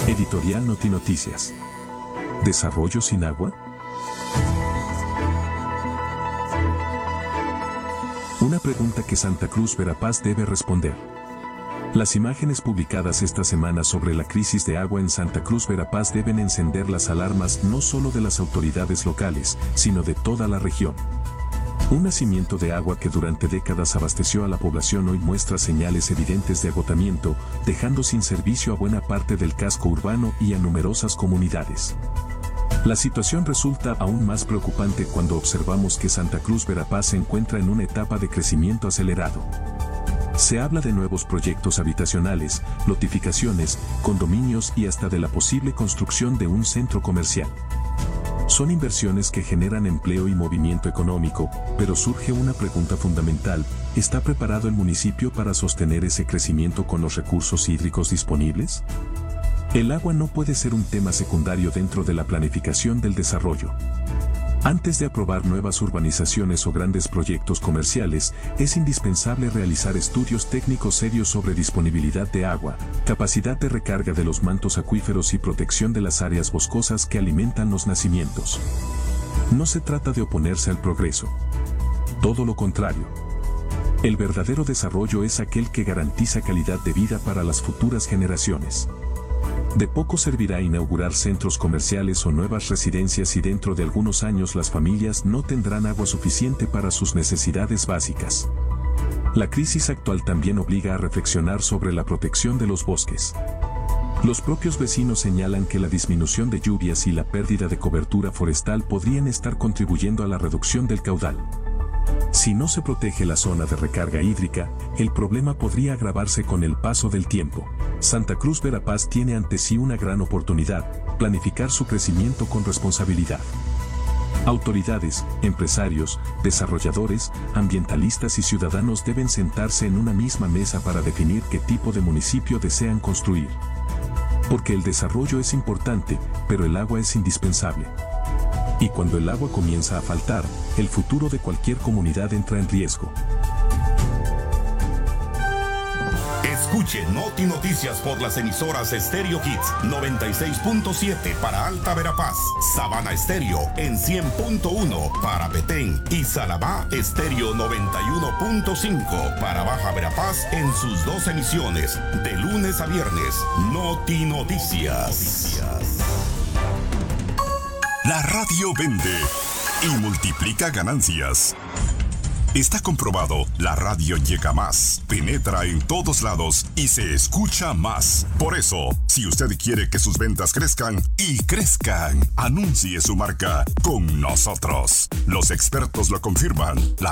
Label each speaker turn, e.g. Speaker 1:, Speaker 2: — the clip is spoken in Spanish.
Speaker 1: Editorial Notinoticias. ¿Desarrollo sin agua? Una pregunta que Santa Cruz Verapaz debe responder. Las imágenes publicadas esta semana sobre la crisis de agua en Santa Cruz Verapaz deben encender las alarmas no solo de las autoridades locales, sino de toda la región. Un nacimiento de agua que durante décadas abasteció a la población hoy muestra señales evidentes de agotamiento, dejando sin servicio a buena parte del casco urbano y a numerosas comunidades. La situación resulta aún más preocupante cuando observamos que Santa Cruz Verapaz se encuentra en una etapa de crecimiento acelerado. Se habla de nuevos proyectos habitacionales, lotificaciones, condominios y hasta de la posible construcción de un centro comercial. Son inversiones que generan empleo y movimiento económico, pero surge una pregunta fundamental: ¿está preparado el municipio para sostener ese crecimiento con los recursos hídricos disponibles? El agua no puede ser un tema secundario dentro de la planificación del desarrollo. Antes de aprobar nuevas urbanizaciones o grandes proyectos comerciales, es indispensable realizar estudios técnicos serios sobre disponibilidad de agua, capacidad de recarga de los mantos acuíferos y protección de las áreas boscosas que alimentan los nacimientos. No se trata de oponerse al progreso. Todo lo contrario. El verdadero desarrollo es aquel que garantiza calidad de vida para las futuras generaciones. De poco servirá inaugurar centros comerciales o nuevas residencias si dentro de algunos años las familias no tendrán agua suficiente para sus necesidades básicas. La crisis actual también obliga a reflexionar sobre la protección de los bosques. Los propios vecinos señalan que la disminución de lluvias y la pérdida de cobertura forestal podrían estar contribuyendo a la reducción del caudal. Si no se protege la zona de recarga hídrica, el problema podría agravarse con el paso del tiempo. Santa Cruz Verapaz tiene ante sí una gran oportunidad: planificar su crecimiento con responsabilidad. Autoridades, empresarios, desarrolladores, ambientalistas y ciudadanos deben sentarse en una misma mesa para definir qué tipo de municipio desean construir. Porque el desarrollo es importante, pero el agua es indispensable. Y cuando el agua comienza a faltar, el futuro de cualquier comunidad entra en riesgo.
Speaker 2: Escuche Noti Noticias por las emisoras Stereo Hits 96.7 para Alta Verapaz, Sabana Estéreo en 100.1 para Petén y Salamá Estéreo 91.5 para Baja Verapaz en sus dos emisiones, de lunes a viernes. Noti Noticias.
Speaker 3: La radio vende y multiplica ganancias. Está comprobado, la radio llega más, penetra en todos lados y se escucha más. Por eso, si usted quiere que sus ventas crezcan y crezcan, anuncie su marca con nosotros. Los expertos lo confirman, la